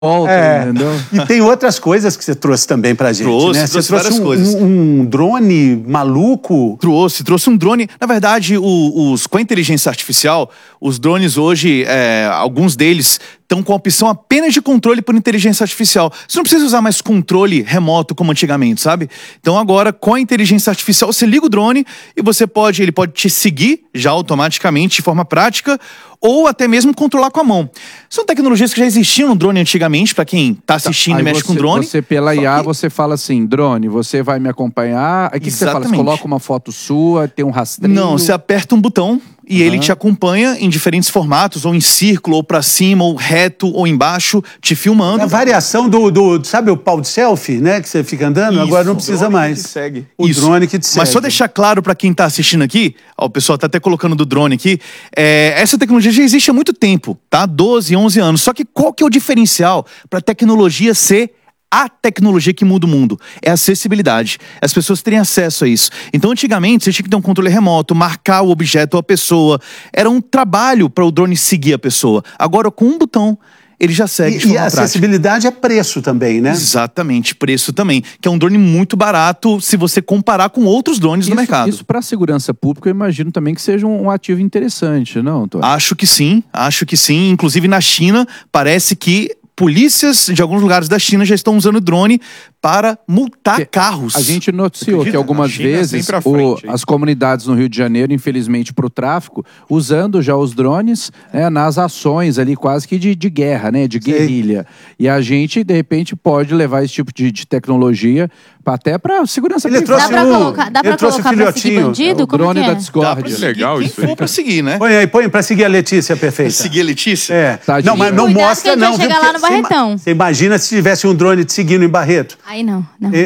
entendeu? E tem outras coisas que você trouxe também pra gente, né? Você trouxe um drone maluco. Trouxe um drone. Na verdade, com a inteligência artificial, os drones hoje, alguns deles estão com a opção apenas de controle por inteligência artificial. Você não precisa usar mais controle remoto como antigamente, sabe? Então agora, com a inteligência artificial, você liga o drone e ele pode te seguir já automaticamente, de forma prática, ou até mesmo controlar com a mão. São tecnologias que já existiam no drone antigamente, para quem tá assistindo e mexe com drone. Você, pela IA, você fala assim, drone, você vai me acompanhar. Aí o que você fala? Você coloca uma foto sua, tem um rastreio? Não, você aperta um botão e ele te acompanha em diferentes formatos, ou em círculo, ou pra cima, ou reto, ou embaixo, te filmando. A variação sabe o pau de selfie, né? Que você fica andando, isso, agora não precisa mais. Segue. O drone que te segue. Mas só deixar claro pra quem tá assistindo aqui, o pessoal tá até colocando do drone aqui, essa tecnologia já existe há muito tempo, tá? 12, 11 anos. Só que qual que é o diferencial pra tecnologia ser a tecnologia que muda o mundo? É a acessibilidade. As pessoas terem acesso a isso. Então, antigamente, você tinha que ter um controle remoto, marcar o objeto ou a pessoa. Era um trabalho para o drone seguir a pessoa. Agora, com um botão, ele já segue de forma prática. E a acessibilidade é preço também, né? Exatamente, preço também. Que é um drone muito barato se você comparar com outros drones do mercado. Isso para a segurança pública, eu imagino também que seja um ativo interessante, não, Antônio? Acho que sim. Inclusive, na China, parece que polícias de alguns lugares da China já estão usando drone para multar carros. A gente noticiou que algumas vezes as comunidades no Rio de Janeiro, infelizmente para o tráfico, usando já os drones nas ações ali quase que de guerra, né, de guerrilha. E a gente, de repente, pode levar esse tipo de tecnologia até para segurança privada. Dá pra colocar pra seguir bandido? O drone da Discord. Legal isso. Quem for pra seguir, né? Põe pra seguir a Letícia, perfeita. Seguir a Letícia? Não, mas não mostra não. Chegar lá no Barretão. Você imagina se tivesse um drone te seguindo em Barreto? Aí não.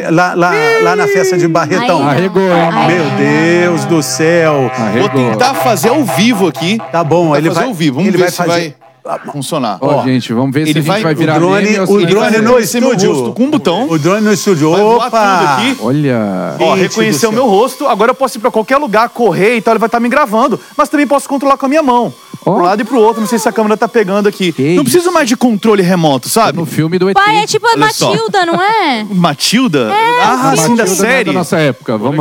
Lá na festa de Barretão. Arregou, meu Deus do céu. Vou tentar fazer ao vivo aqui. Tá bom, ele vai fazer ao vivo. Vamos ver se vai funcionar. Gente, vamos ver se a gente vai virar o drone no estúdio. Com um botão. O drone no estúdio. Opa! Olha. Reconheceu o meu rosto. Agora eu posso ir pra qualquer lugar, correr e tal. Ele vai estar me gravando. Mas também posso controlar com a minha mão. Pro lado e pro outro. Não sei se a câmera tá pegando aqui. Não preciso mais de controle remoto, sabe? No filme do ET. Pai, é tipo a Matilda, não é? Matilda? Sim, da série. Da nossa época. Vamos.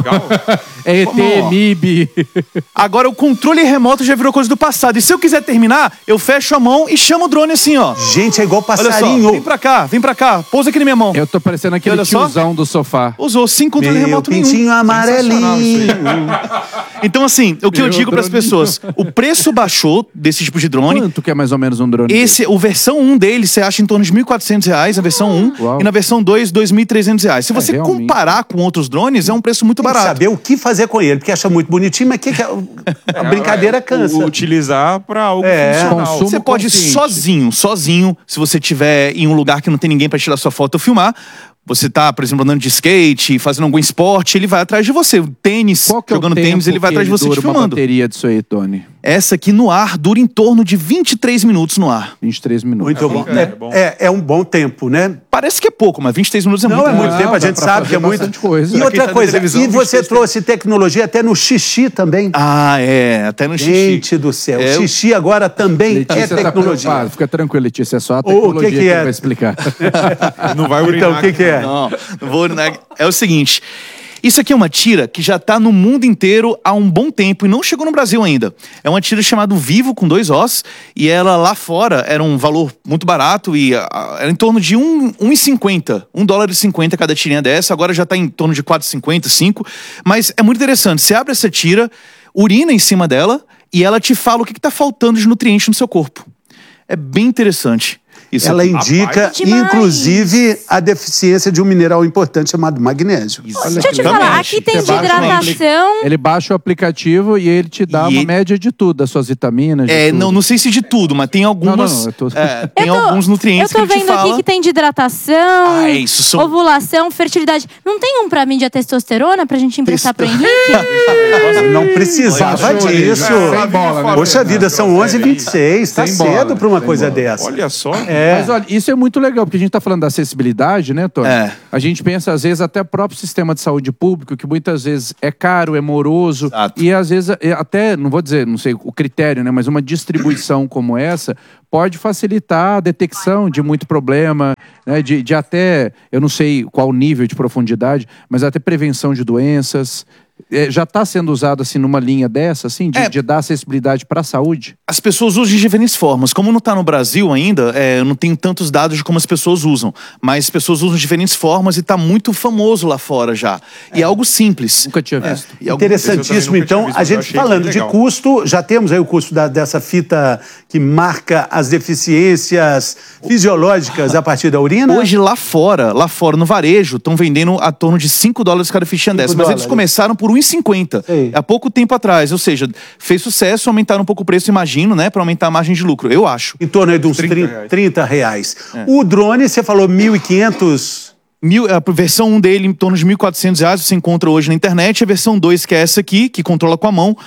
É ET, MIB. Agora o controle remoto já virou coisa do passado. E se eu quiser terminar, eu fecho a mão e chamo o drone assim, ó. Gente, é igual passarinho. Olha só, vem pra cá. Pousa aqui na minha mão. Eu tô parecendo aquele tiozão do sofá. Usou sem controle remoto nenhum. Pintinho amarelinho. Então, assim, o que eu digo pras pessoas, o preço baixou desse tipo de drone. Quanto que é mais ou menos um drone? O versão 1 dele, você acha em torno de R$1.400, a versão 1. Uau. E na versão 2, R$2.300. Se você comparar com outros drones, é um preço muito barato. Saber o que fazer com ele, porque acha muito bonitinho, mas a brincadeira cansa. Utilizar pra algo funcional. Você pode sozinho, se você estiver em um lugar que não tem ninguém pra tirar sua foto ou filmar. Você tá, por exemplo, andando de skate, fazendo algum esporte, ele vai atrás de você. Tênis, jogando tênis, ele vai atrás de você te filmando. Qual bateria disso aí, Tony? Essa aqui no ar dura em torno de 23 minutos no ar. 23 minutos. Muito bom. É um bom tempo, né? Parece que é pouco, mas 23 minutos é muito. Não, é muito tempo, a gente sabe que é muito. Coisa. E outra coisa, e você trouxe tecnologia até no xixi também. Até no xixi. Gente do céu, o xixi agora também é tecnologia. Fica tranquilo, Letícia, é só a tecnologia que vai explicar. Não vai urinar. Então, o que é? Não vou urinar. É o seguinte... Isso aqui é uma tira que já tá no mundo inteiro há um bom tempo e não chegou no Brasil ainda. É uma tira chamada Vivo, com 2 Os, e ela lá fora era um valor muito barato e era em torno de $1,50. $1,50 cada tirinha dessa, agora já tá em torno de R$4,50, R$5. Mas é muito interessante, você abre essa tira, urina em cima dela e ela te fala o que tá faltando de nutriente no seu corpo. É bem interessante. Ela indica, inclusive, a deficiência de um mineral importante chamado magnésio. Deixa eu te falar, aqui tem de hidratação. Ele baixa o aplicativo e ele te dá uma média de tudo, das suas vitaminas. Não sei se de tudo, mas tem algumas. Tem alguns nutrientes que ele te fala. Eu tô vendo aqui que tem de hidratação, ovulação, fertilidade. Não tem um pra mim de testosterona pra gente emprestar pro Henrique? Não precisava disso. Poxa vida, são 11h26. Tá cedo pra uma coisa dessa. Olha só. Mas olha, isso é muito legal, porque a gente tá falando da acessibilidade, né, Tony? A gente pensa, às vezes, até o próprio sistema de saúde público, que muitas vezes é caro, é moroso, e às vezes, até, não vou dizer, não sei o critério, né, mas uma distribuição como essa pode facilitar a detecção de muito problema, né, de até, eu não sei qual nível de profundidade, mas até prevenção de doenças. Já está sendo usado assim numa linha dessa, assim, de dar acessibilidade para a saúde? As pessoas usam de diferentes formas. Como não está no Brasil ainda, eu não tenho tantos dados de como as pessoas usam. Mas as pessoas usam de diferentes formas e está muito famoso lá fora já. E é algo simples. Nunca tinha visto. Interessantíssimo. Então, a gente falando de custo, já temos aí o custo dessa fita que marca as deficiências fisiológicas a partir da urina? Hoje, lá fora, no varejo, estão vendendo a torno de $5 cada fichinha dessa. Mas eles começaram por R$1,50 há pouco tempo atrás. Ou seja, fez sucesso, aumentaram um pouco o preço, imagino, né? Para aumentar a margem de lucro, eu acho. Em torno aí de uns R$30. O drone, você falou 1.500... A versão 1 dele, em torno de R$1.400, você encontra hoje na internet. A versão 2, que é essa aqui, que controla com a mão,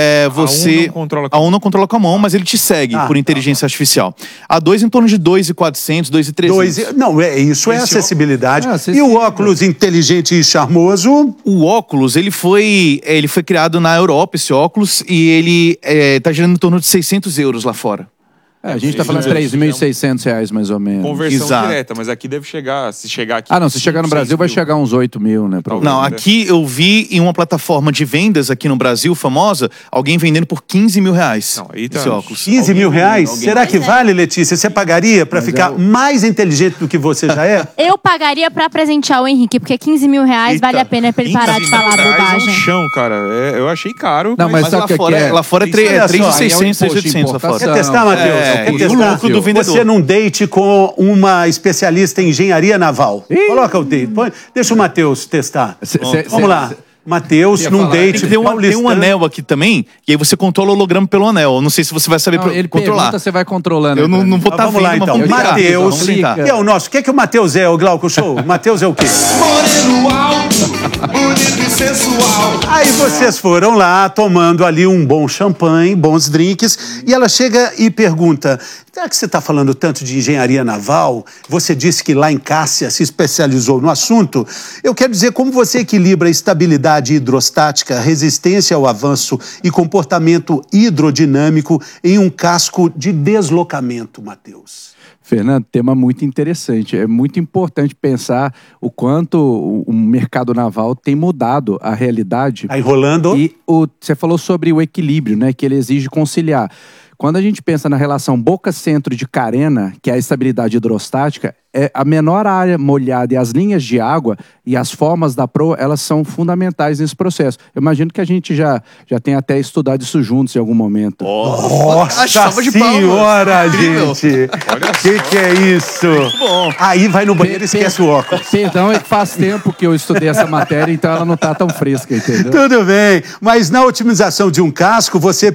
A 1 não controla com a mão, mas ele te segue por inteligência artificial. A 2 em torno de R$2.400, R$2.300. Não, isso é acessibilidade. E o óculos inteligente e charmoso? O óculos, ele foi criado na Europa, esse óculos, e ele tá gerando em torno de €600 lá fora. A gente tá falando de R$3.600 mais ou menos. Conversão direta, mas aqui deve chegar, se chegar aqui... se chegar no Brasil vai chegar uns 8 mil, né? Não, aqui eu vi em uma plataforma de vendas aqui no Brasil, famosa, alguém vendendo por R$15 mil. Esse óculos. R$15 mil? Será que vale, Letícia? Você pagaria pra ficar mais inteligente do que você já é? Eu pagaria pra presentear o Henrique, porque R$15 mil vale a pena pra ele parar de falar bobagem. É um chão, cara. Eu achei caro. Não, mas sabe o que é? Lá fora é 3.600, 3.800 lá fora. Quer testar, Matheus? O lucro do vendedor. Você num date com uma especialista em engenharia naval. Coloca o date. Deixa o Matheus testar. Vamos lá. Matheus, num date tem um anel aqui também, e aí você controla o holograma pelo anel. Eu não sei se você vai saber ele controlar. Você vai controlando. Eu não vou estar vendo. Vamos lá, então. Matheus, que é o nosso. O que é o Matheus é, o Glauco Show? Matheus é o quê? Moreno alto, bonito e sensual. Aí vocês foram lá, tomando ali um bom champanhe, bons drinks, e ela chega e pergunta, já que você está falando tanto de engenharia naval, você disse que lá em Cássia se especializou no assunto, eu quero dizer como você equilibra a estabilidade hidrostática, resistência ao avanço e comportamento hidrodinâmico em um casco de deslocamento, Matheus. Fernando, tema muito interessante. É muito importante pensar o quanto o mercado naval tem mudado a realidade. Tá enrolando. E você falou sobre o equilíbrio, né, que ele exige conciliar. Quando a gente pensa na relação boca-centro de carena, que é a estabilidade hidrostática, a menor área molhada e as linhas de água e as formas da proa, elas são fundamentais nesse processo. Eu imagino que a gente já tem até estudado isso juntos em algum momento. Nossa senhora, gente! O que é isso? Bom. Aí vai no banheiro e esquece o óculos. Perdão, é que faz tempo que eu estudei essa matéria, então ela não tá tão fresca, entendeu? Tudo bem, mas na otimização de um casco, você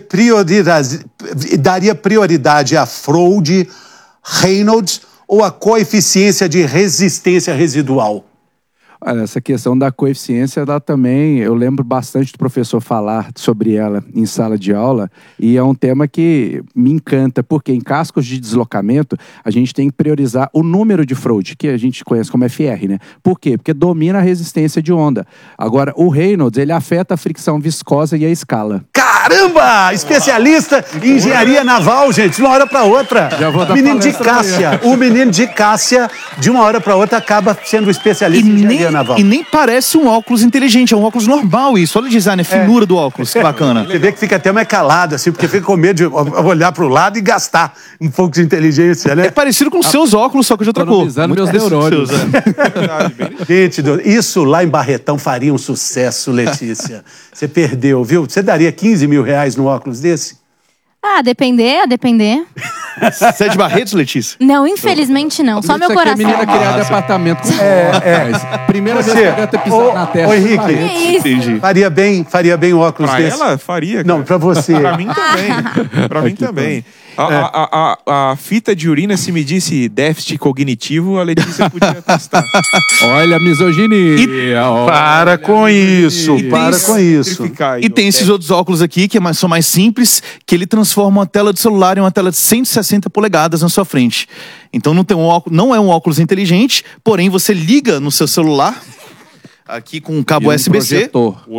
daria prioridade à fraude, Reynolds ou a coeficiência de resistência residual? Olha, essa questão da coeficiência, ela também, eu lembro bastante do professor falar sobre ela em sala de aula, e é um tema que me encanta, porque em cascos de deslocamento, a gente tem que priorizar o número de fraude, que a gente conhece como FR, né? Por quê? Porque domina a resistência de onda. Agora, o Reynolds, ele afeta a fricção viscosa e a escala. Caramba! Especialista em engenharia naval, gente, de uma hora para outra. Menino de Cássia. O menino de Cássia, de uma hora para outra, acaba sendo especialista em engenharia naval. E nem parece um óculos inteligente, é um óculos normal isso. Olha o design, a finura do óculos, que bacana. Você vê que fica até mais calado, assim, porque fica com medo de olhar pro lado e gastar um pouco de inteligência, né? É parecido com os seus óculos, só que de outra cor. Meus neurônios. Gente, isso lá em Barretão faria um sucesso, Letícia. Você perdeu, viu? Você daria R$15 mil no óculos desse? A depender. Você é de Barretos, Letícia? Não, infelizmente não. Só meu coração. Menina criada apartamento com primeira vez que eu ter pisado na terra. Ô, Henrique, entendi. Faria bem o óculos desse? Pra ela, faria. Não, pra você. Pra mim também. Pra mim também. A fita de urina, se me disse déficit cognitivo, a Letícia podia testar. Olha a misoginia. Para com isso, para com isso. E tem esses outros óculos aqui, que são mais simples, que ele transforma uma tela de celular em uma tela de 160 polegadas na sua frente. Então não é um óculos inteligente, porém você liga no seu celular, aqui com um cabo USB-C,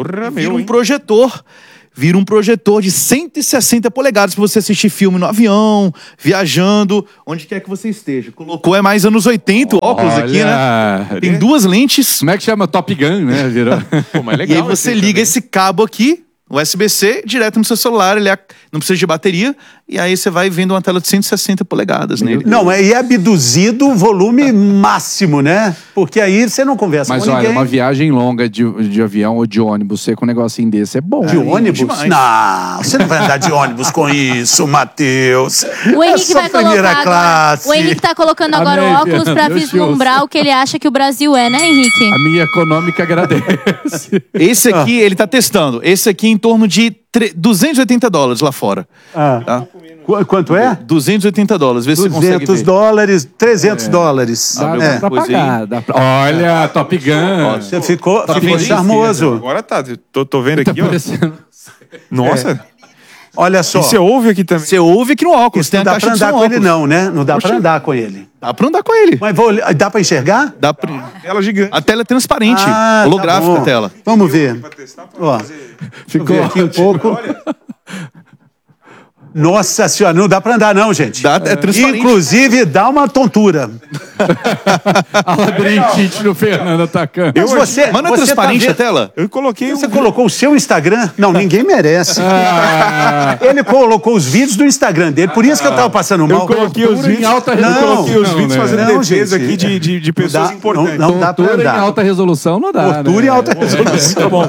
vira um projetor de 160 polegadas para você assistir filme no avião, viajando, onde quer que você esteja. Colocou mais anos 80 óculos aqui, né? Tem duas lentes. Como é que chama? Top Gun, né? Virou. Pô, mas legal, e aí você liga esse cabo aqui, USB-C, direto no seu celular, ele não precisa de bateria, e aí você vai vendo uma tela de 160 polegadas nele. Não, e é abduzido o volume máximo, né? Porque aí você não conversa com ninguém. Mas olha, uma viagem longa de avião ou de ônibus, você com um negocinho desse é bom. De ônibus? Não, você não vai andar de ônibus com isso, Matheus. O Henrique vai colocar agora, o Henrique tá colocando agora o óculos pra vislumbrar o que ele acha que o Brasil é, né, Henrique? A minha econômica agradece. Esse aqui, ele tá testando. Esse aqui em torno de $280 lá fora. Tá? Quanto é? $280. Vê se você consegue ver. $200, $300. Dá pra pagar. Olha, Top Gun. Você ficou charmoso. Agora tá. Tô vendo aqui, ó. Nossa. Olha só. E você ouve aqui também? Você ouve aqui no óculos. Não dá pra andar com ele não, né? Não dá pra andar com ele. Dá pra andar com ele. Mas dá pra enxergar? Dá pra... Tela gigante. A tela é transparente. Holográfica a tela. Vamos ver. Ó, ficou aqui um pouco. Nossa senhora, não dá pra andar não, gente. É transparente. Inclusive, dá uma tontura. A labirintite do Fernando atacando. Mas não é transparente a tela? Eu coloquei Você colocou o seu Instagram? Não, ninguém merece. Ele colocou os vídeos do Instagram dele, por isso que eu tava passando mal. Eu coloquei os vídeos, fazendo defesa aqui de pessoas importantes. Não dá pra andar. Em alta resolução não dá. Tortura em alta resolução. Tá bom.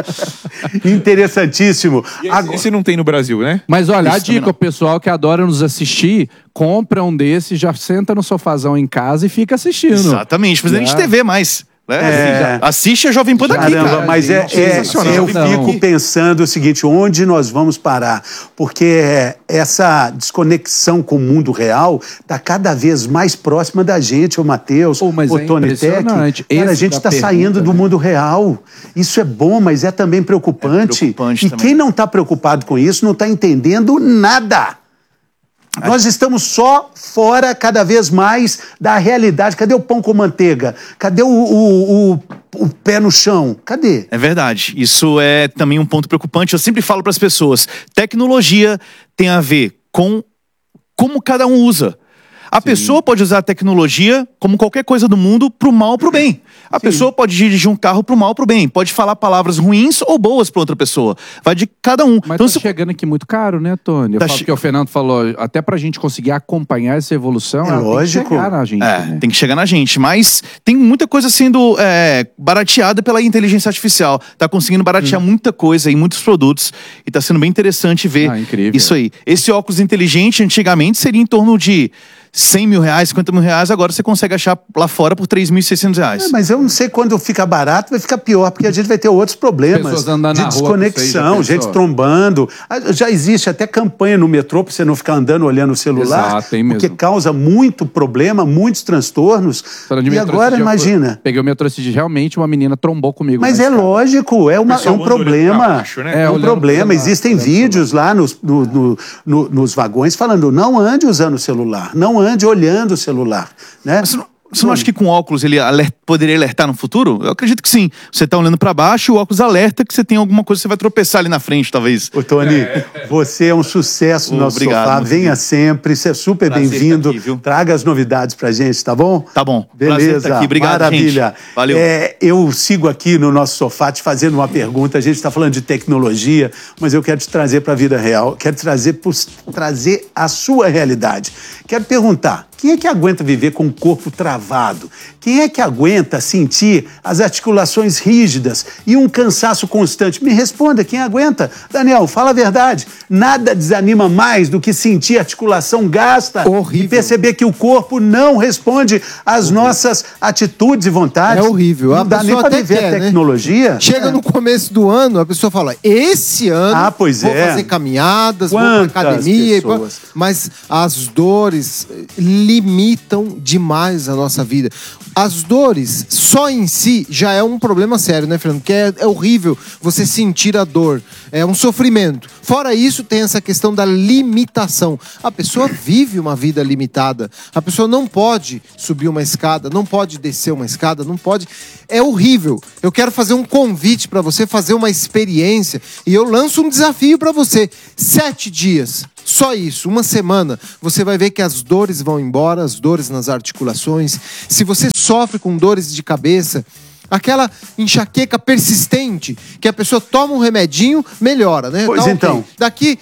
Interessantíssimo. Esse não tem no Brasil, né? Mas olha, a dica, o pessoal que adora nos assistir, compra um desses, já senta no sofazão em casa e fica assistindo. Exatamente, mas nem de TV mais. Assiste a Jovem Pan daqui, cara. Mas eu fico pensando o seguinte, onde nós vamos parar? Porque essa desconexão com o mundo real está cada vez mais próxima da gente, o Matheus, o Tony Tech. Cara, a gente está saindo do mundo real. Isso é bom, mas é também preocupante. E quem não está preocupado com isso não está entendendo nada. Nós estamos só fora cada vez mais da realidade. Cadê o pão com manteiga? Cadê o pé no chão? Cadê? É verdade. Isso é também um ponto preocupante. Eu sempre falo para as pessoas, tecnologia tem a ver com como cada um usa. A pessoa pode usar a tecnologia, como qualquer coisa do mundo, pro mal ou pro bem. A pessoa pode dirigir um carro pro mal ou pro bem. Pode falar palavras ruins ou boas pra outra pessoa. Vai de cada um. Mas então, tá chegando aqui muito caro, né, Tony? Porque o Fernando falou, até pra gente conseguir acompanhar essa evolução, lógico. Tem que chegar na gente. Né? Tem que chegar na gente. Mas tem muita coisa sendo barateada pela inteligência artificial. Tá conseguindo baratear muita coisa em muitos produtos. E tá sendo bem interessante ver isso aí. Esse óculos inteligente, antigamente, seria em torno de R$100 mil, R$50 mil, agora você consegue achar lá fora por R$3.600. Mas eu não sei, quando fica barato vai ficar pior, porque a gente vai ter outros problemas de desconexão, gente trombando. Já existe até campanha no metrô para você não ficar andando olhando o celular, porque causa muito problema, muitos transtornos. E agora, imagina. Peguei o metrô esse dia, realmente uma menina trombou comigo. Mas é lógico, é um problema. Baixo, né? É um problema. Existem vídeos lá nos vagões falando, não ande usando o celular, não ande olhando o celular, né? Mas você não acha que com óculos ele poderia alertar no futuro? Eu acredito que sim. Você tá olhando para baixo e o óculos alerta que você tem alguma coisa que você vai tropeçar ali na frente, talvez. Ô, Tony, você é um sucesso no nosso sofá. Venha sempre, você é super bem-vindo. Traga as novidades pra gente, tá bom? Tá bom. Beleza. Tá aqui. Obrigado, maravilha. Gente. Valeu. Eu sigo aqui no nosso sofá te fazendo uma pergunta. A gente está falando de tecnologia, mas eu quero te trazer para a vida real. Quero trazer a sua realidade. Quero perguntar, Quem é que aguenta viver com o corpo travado? Quem é que aguenta sentir as articulações rígidas e um cansaço constante? Me responda, quem aguenta? Daniel, fala a verdade. Nada desanima mais do que sentir a articulação gasta e perceber que o corpo não responde às nossas atitudes e vontades. É horrível. Não dá nem para viver a tecnologia. Chega no começo do ano, a pessoa fala, esse ano vou fazer caminhadas, vou pra academia. Mas as dores limitam demais a nossa vida. As dores, só em si, já é um problema sério, né, Fernando? Porque é horrível você sentir a dor. É um sofrimento. Fora isso, tem essa questão da limitação. A pessoa vive uma vida limitada. A pessoa não pode subir uma escada, não pode descer uma escada, não pode... É horrível. Eu quero fazer um convite para você fazer uma experiência e eu lanço um desafio para você. 7 dias. Só isso, uma semana, você vai ver que as dores vão embora, as dores nas articulações. Se você sofre com dores de cabeça, aquela enxaqueca persistente, que a pessoa toma um remedinho, melhora, né? Pois então. Daqui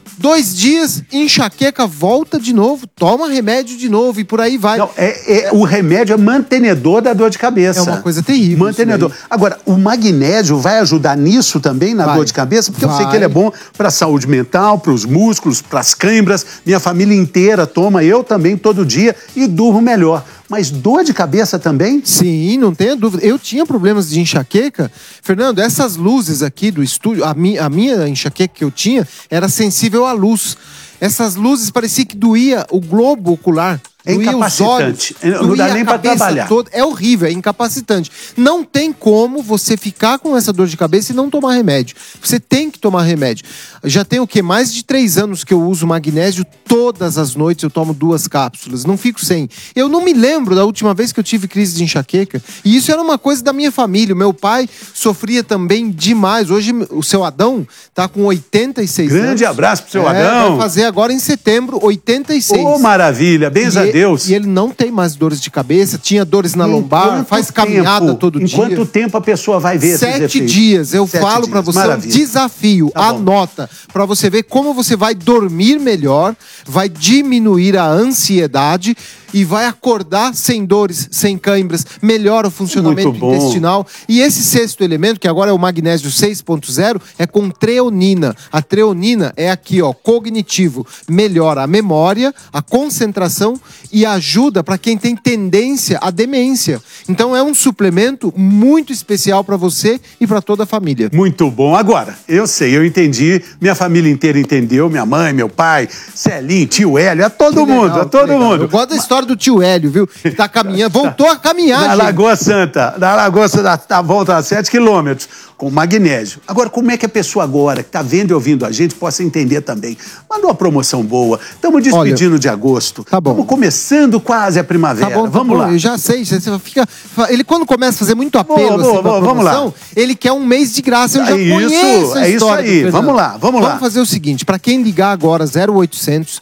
2 dias, enxaqueca volta de novo, toma remédio de novo e por aí vai. Não, o remédio é mantenedor da dor de cabeça. É uma coisa terrível. Mantenedor. Agora, o magnésio vai ajudar nisso também, na dor de cabeça? Porque eu sei que ele é bom para a saúde mental, para os músculos, para as câimbras. Minha família inteira toma, eu também, todo dia, e durmo melhor. Mas dor de cabeça também? Sim, não tenha dúvida. Eu tinha problemas de enxaqueca. Fernando, essas luzes aqui do estúdio, a minha enxaqueca que eu tinha era sensível à luz. Essas luzes parecia que doía o globo ocular. É incapacitante. Não dá nem para trabalhar. É horrível, é incapacitante. Não tem como você ficar com essa dor de cabeça e não tomar remédio. Você tem que tomar remédio. Já tem o quê? Mais de 3 anos que eu uso magnésio. Todas as noites eu tomo 2 cápsulas. Não fico sem. Eu não me lembro da última vez que eu tive crise de enxaqueca. E isso era uma coisa da minha família. O meu pai sofria também demais. Hoje o seu Adão tá com 86 anos. Grande abraço pro seu Adão. Vai fazer agora em setembro 86. Ô, maravilha. Beijo a Deus. E ele não tem mais dores de cabeça, tinha dores na lombar, faz caminhada todo dia. Em quanto tempo a pessoa vai ver 7 dias. Eu falo pra você, é um desafio. Anota, pra você ver como você vai dormir melhor, vai diminuir a ansiedade e vai acordar sem dores, sem câimbras, melhora o funcionamento intestinal. E esse 6º elemento, que agora é o magnésio 6.0, é com treonina. A treonina é aqui, ó, cognitivo. Melhora a memória, a concentração e ajuda para quem tem tendência à demência. Então é um suplemento muito especial para você e para toda a família. Muito bom. Agora, eu sei, eu entendi, minha família inteira entendeu, minha mãe, meu pai, Celinho, tio Hélio, todo mundo. Eu gosto da história do tio Hélio, viu? Que tá caminhando, voltou a caminhar, Na Lagoa Santa, da volta a 7 quilômetros, com magnésio. Agora, como é que a pessoa agora, que tá vendo e ouvindo a gente, possa entender também? Mandou uma promoção boa, estamos despedindo de agosto, estamos começando quase a primavera, vamos lá. Eu já sei, você fica... Ele quando começa a fazer muito apelo assim, vamos lá. Ele quer um mês de graça, eu já conheço a história. É isso aí, vamos lá. Vamos fazer o seguinte, para quem ligar agora 0800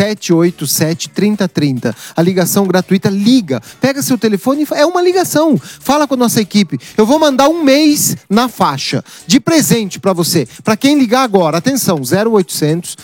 787 3030, a ligação gratuita, liga, pega seu telefone, é uma ligação, fala com a nossa equipe, eu vou mandar um mês na faixa de presente para você, para quem ligar agora, atenção, 0800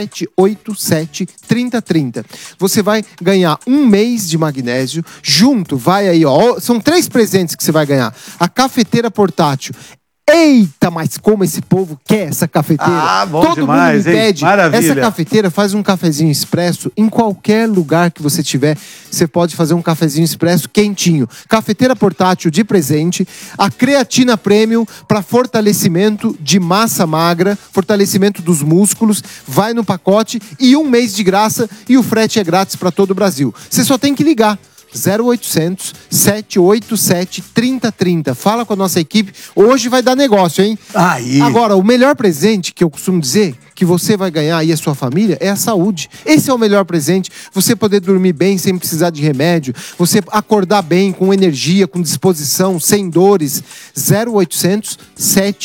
787 3030, você vai ganhar um mês de magnésio, junto, vai aí, ó, são 3 presentes que você vai ganhar, a cafeteira portátil. Eita, mas como esse povo quer essa cafeteira. Ah, bom Todo demais, mundo pede. Maravilha. Essa cafeteira faz um cafezinho expresso em qualquer lugar que você tiver. Você pode fazer um cafezinho expresso quentinho. Cafeteira portátil de presente. A creatina premium para fortalecimento de massa magra, fortalecimento dos músculos. Vai no pacote e um mês de graça e o frete é grátis para todo o Brasil. Você só tem que ligar. 0800 787 3030. Fala com a nossa equipe. Hoje vai dar negócio, hein? Aí. Agora, o melhor presente que eu costumo dizer que você vai ganhar e a sua família é a saúde. Esse é o melhor presente. Você poder dormir bem sem precisar de remédio. Você acordar bem, com energia, com disposição, sem dores. 0800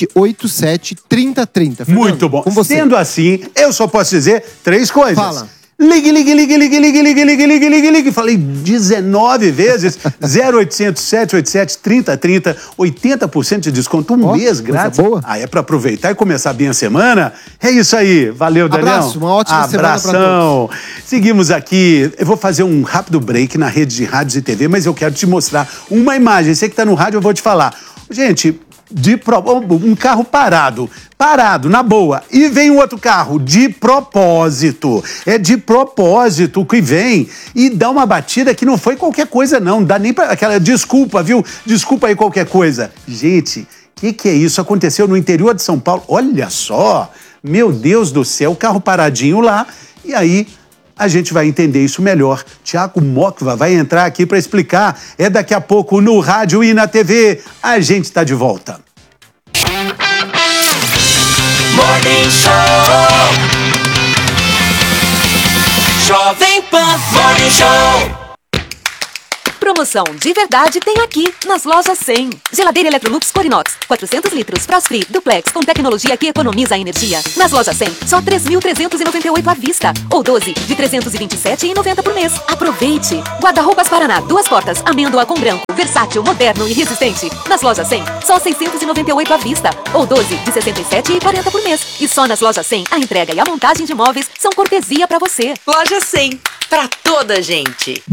787 3030. Muito bom. Sendo assim, eu só posso dizer 3 coisas. Fala. Ligue. Falei 19 vezes. 0800 787 3030, 80% de desconto, mês grátis. Boa. É pra aproveitar e começar bem a semana. É isso aí. Valeu, Daniel. Abraço, uma ótima semana pra todos. Seguimos aqui. Eu vou fazer um rápido break na rede de rádios e TV, mas eu quero te mostrar uma imagem. Você que tá no rádio, eu vou te falar. Gente, um carro parado, na boa, e vem um outro carro de propósito, que vem e dá uma batida que não foi qualquer coisa não, dá nem pra aquela desculpa, viu? Desculpa aí qualquer coisa. Gente, que é isso? Aconteceu no interior de São Paulo, olha só, meu Deus do céu, o carro paradinho lá, e aí a gente vai entender isso melhor. Tiago Mokva vai entrar aqui para explicar. É daqui a pouco no rádio e na TV. A gente está de volta. Morning Show. Jovem Pan Morning Show. Promoção de verdade tem aqui, nas lojas 100. Geladeira Electrolux Corinox, 400 litros, Frost Free, Duplex, com tecnologia que economiza energia. Nas lojas 100, só 3.398 à vista. Ou 12, de 327,90 por mês. Aproveite! Guarda-roupas Paraná, 2 portas, amêndoa com branco, versátil, moderno e resistente. Nas lojas 100, só 698 à vista. Ou 12, de 67,40 por mês. E só nas lojas 100, a entrega e a montagem de móveis são cortesia pra você. Loja 100, pra toda gente.